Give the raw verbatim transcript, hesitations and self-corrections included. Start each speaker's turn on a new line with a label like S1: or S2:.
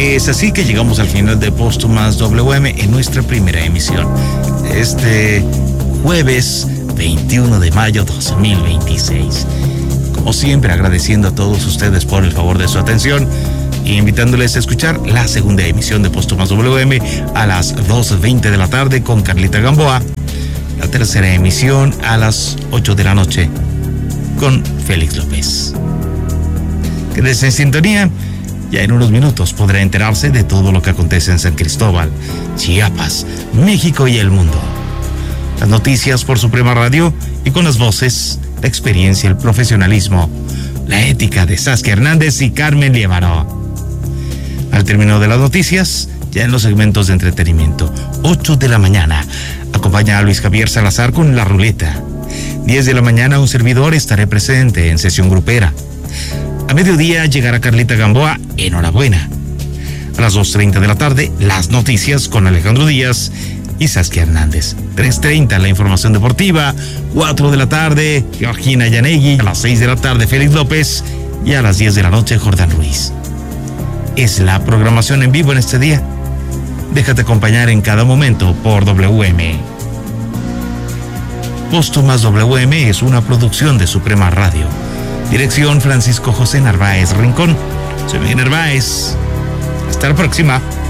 S1: Es así que llegamos al final de Póstumas W M en nuestra primera emisión. Este jueves veintiuno de mayo de dos mil veintiséis. Como siempre, agradeciendo a todos ustedes por el favor de su atención e invitándoles a escuchar la segunda emisión de Póstumas W M a las doce veinte de la tarde con Carlita Gamboa. La tercera emisión a las ocho de la noche con Félix López. Quédese en sintonía. Ya en unos minutos podrá enterarse de todo lo que acontece en San Cristóbal, Chiapas, México y el mundo. Las noticias por Suprema Radio y con las voces, la experiencia, el profesionalismo, la ética de Saskia Hernández y Carmen Liévaro. Al término de las noticias, ya en los segmentos de entretenimiento, ocho de la mañana, acompaña a Luis Javier Salazar con La Ruleta. diez de la mañana, un servidor estaré presente en sesión grupera. A mediodía llegará Carlita Gamboa, enhorabuena. A las dos treinta de la tarde, las noticias con Alejandro Díaz y Saskia Hernández. tres treinta, la información deportiva. cuatro de la tarde, Georgina Yanegui. A las seis de la tarde, Félix López. Y a las diez de la noche, Jordán Ruiz. Es la programación en vivo en este día. Déjate acompañar en cada momento por W M. Póstumas W M es una producción de Suprema Radio. Dirección Francisco José Narváez Rincón. Soy Miguel Narváez. Hasta la próxima.